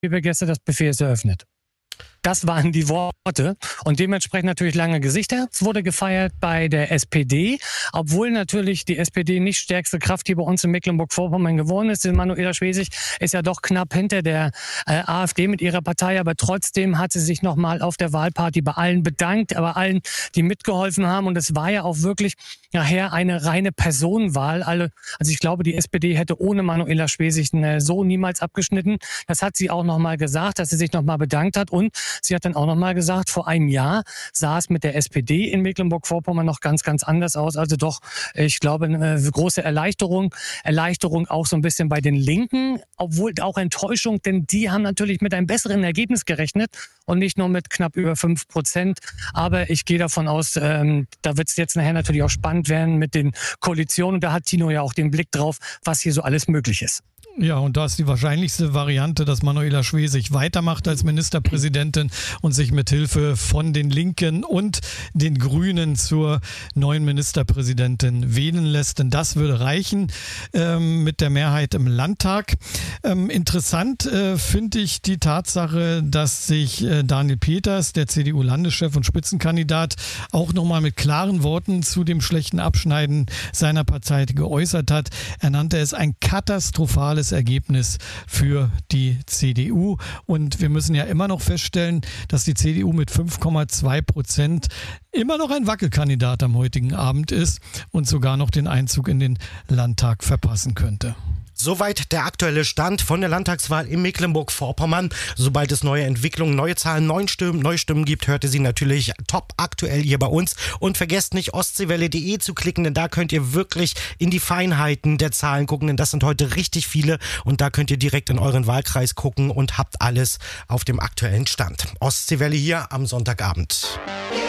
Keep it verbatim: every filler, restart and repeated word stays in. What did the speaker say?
habe gestern das Buffet ist eröffnet. Das waren die Worte und dementsprechend natürlich lange Gesichter. Es wurde gefeiert bei der S P D, obwohl natürlich die S P D nicht stärkste Kraft hier bei uns in Mecklenburg-Vorpommern geworden ist. Denn Manuela Schwesig ist ja doch knapp hinter der äh, AfD mit ihrer Partei, aber trotzdem hat sie sich nochmal auf der Wahlparty bei allen bedankt, aber allen, die mitgeholfen haben. Und es war ja auch wirklich nachher eine reine Personenwahl. Alle, also ich glaube, die S P D hätte ohne Manuela Schwesig äh, so niemals abgeschnitten. Das hat sie auch nochmal gesagt, dass sie sich nochmal bedankt hat. Und sie hat dann auch nochmal gesagt, vor einem Jahr sah es mit der S P D in Mecklenburg-Vorpommern noch ganz, ganz anders aus. Also doch, ich glaube, eine große Erleichterung. Erleichterung auch so ein bisschen bei den Linken, obwohl auch Enttäuschung, denn die haben natürlich mit einem besseren Ergebnis gerechnet und nicht nur mit knapp über fünf Prozent. Aber ich gehe davon aus, ähm, da wird es jetzt nachher natürlich auch spannend werden mit den Koalitionen. Und da hat Tino ja auch den Blick drauf, was hier so alles möglich ist. Ja, und da ist die wahrscheinlichste Variante, dass Manuela Schwesig weitermacht als Ministerpräsidentin und sich mit Hilfe von den Linken und den Grünen zur neuen Ministerpräsidentin wählen lässt. Denn das würde reichen ähm, mit der Mehrheit im Landtag. Ähm, interessant äh, finde ich die Tatsache, dass sich äh, Daniel Peters, der C D U-Landeschef und Spitzenkandidat, auch nochmal mit klaren Worten zu dem schlechten Abschneiden seiner Partei geäußert hat. Er nannte es ein katastrophales Ergebnis für die C D U. Und wir müssen ja immer noch feststellen, dass die C D U mit fünf Komma zwei Prozent immer noch ein Wackelkandidat am heutigen Abend ist und sogar noch den Einzug in den Landtag verpassen könnte. Soweit der aktuelle Stand von der Landtagswahl in Mecklenburg-Vorpommern. Sobald es neue Entwicklungen, neue Zahlen, neue Stimmen, neue Stimmen gibt, hört ihr sie natürlich top aktuell hier bei uns. Und vergesst nicht, ostseewelle punkt de zu klicken, denn da könnt ihr wirklich in die Feinheiten der Zahlen gucken, denn das sind heute richtig viele. Und da könnt ihr direkt in euren Wahlkreis gucken und habt alles auf dem aktuellen Stand. Ostseewelle hier am Sonntagabend.